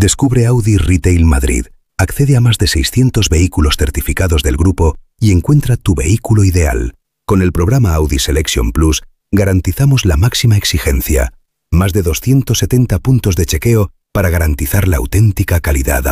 Descubre Audi Retail Madrid. Accede a más de 600 vehículos certificados del grupo y encuentra tu vehículo ideal. Con el programa Audi Selection Plus garantizamos la máxima exigencia. Más de 270 puntos de chequeo para garantizar la auténtica calidad